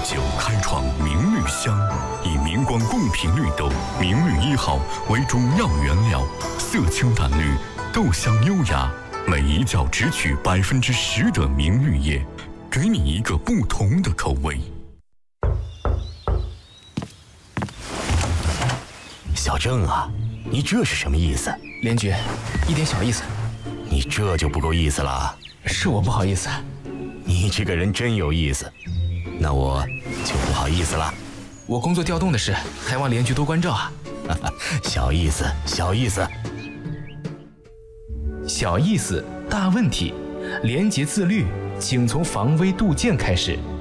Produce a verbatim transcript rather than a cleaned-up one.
九开创明绿香，以明光共频绿豆明绿一号为主要原料，色清淡绿，豆香优雅，每一角只取百分之十的明绿叶，给你一个不同的口味。 小郑啊，你这是什么意思？ 连局，一点小意思。 你这就不够意思了。 是我不好意思。 你这个人真有意思，那我就不好意思了。 我工作调动的事，还望连局多关照啊。 小意思，小意思。 小意思，大问题。廉洁自律，请从防微杜渐开始。